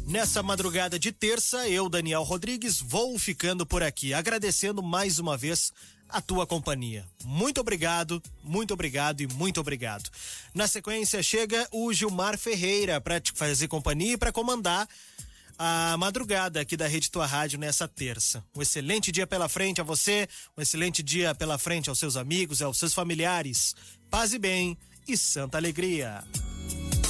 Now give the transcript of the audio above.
Nessa madrugada de terça, eu, Daniel Rodrigues, vou ficando por aqui, agradecendo mais uma vez a tua companhia. Muito obrigado e muito obrigado. Na sequência, chega o Gilmar Ferreira para te fazer companhia e para comandar a madrugada aqui da Rede Tua Rádio nessa terça. Um excelente dia pela frente a você, um excelente dia pela frente aos seus amigos e aos seus familiares. Paz e bem e santa alegria.